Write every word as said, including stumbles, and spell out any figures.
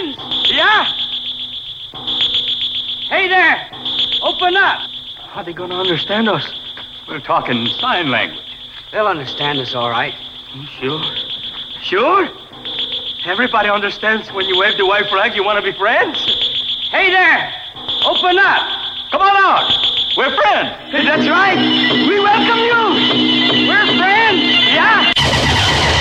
friends. Yeah? Hey there. Open up. How are they going to understand us? We're talking sign language. They'll understand us all right. Sure. Sure? Everybody understands when you wave the white flag, you want to be friends? Hey there. Open up. Come on out. We're friends. That's right. We welcome you.